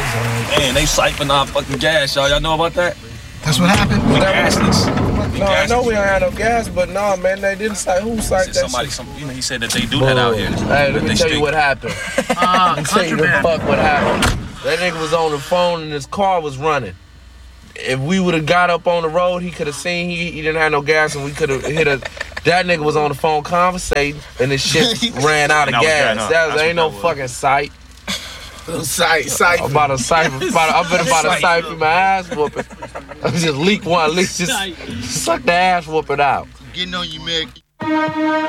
Man, they siphoned our fucking gas, y'all. Y'all know about that? That's what happened? The gasless. No, I know we don't have no gas, but no, man, they didn't say who cited that shit. He said that they do that out here. Hey, let me tell you what happened. Let me tell you the fuck what happened. That nigga was on the phone and his car was running. If we would have got up on the road, he could have seen he didn't have no gas and we could have hit us. That nigga was on the phone conversating and his shit ran out of gas. That ain't no fucking sight. Sight. I'm about to siphon my ass whooping. I just leak one, just suck the ass whooping out. Getting on you, man.